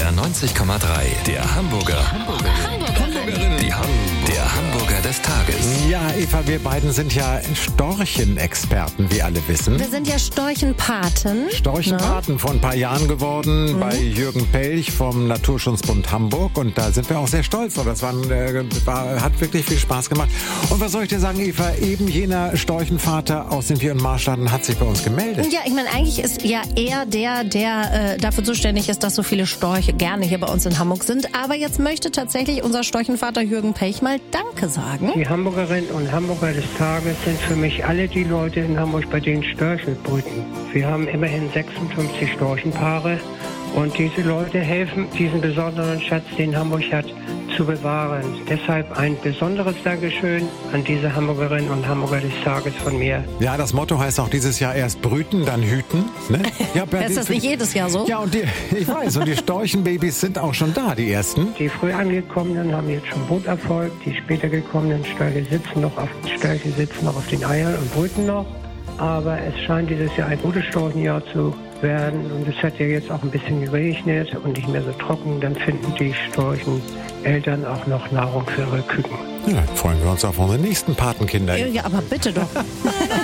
SWR 90,3. Der Hamburger. Der Hamburger des Tages. Ja, Eva, wir beiden sind ja Storchenexperten, wie alle wissen. Wir sind ja Storchenpaten. Storchenpaten vor ein paar Jahren geworden bei Jürgen Pelch vom Naturschutzbund Hamburg. Und da sind wir auch sehr stolz drauf. Das hat wirklich viel Spaß gemacht. Und was soll ich dir sagen, Eva? Eben jener Storchenvater aus den Vier- und Marstaaten hat sich bei uns gemeldet. Ja, ich meine, eigentlich ist ja er der dafür zuständig ist, dass so viele Storche gerne hier bei uns in Hamburg sind. Aber jetzt möchte tatsächlich unser Storchenvater Jürgen Pelch mal Danke sagen. Die Hamburgerinnen und Hamburger des Tages sind für mich alle die Leute in Hamburg, bei denen Störche brüten. Wir haben immerhin 56 Storchenpaare und diese Leute helfen, diesen besonderen Schatz, den Hamburg hat, zu bewahren. Deshalb ein besonderes Dankeschön an diese Hamburgerinnen und Hamburger des Tages von mir. Ja, das Motto heißt auch dieses Jahr erst brüten, dann hüten. Ne? Ja, Ist das nicht jedes Jahr so? Ja, und ich weiß, und die Storchenbabys sind auch schon da, die ersten. Die früh angekommenen haben jetzt schon Bruterfolg. Die später gekommenen Störche sitzen noch auf den Eiern und brüten noch. Aber es scheint dieses Jahr ein gutes Storchenjahr zu werden. Und es hat ja jetzt auch ein bisschen geregnet und nicht mehr so trocken. Dann finden die Storcheneltern auch noch Nahrung für ihre Küken. Ja, freuen wir uns auf unsere nächsten Patenkinder. Ja, aber bitte doch.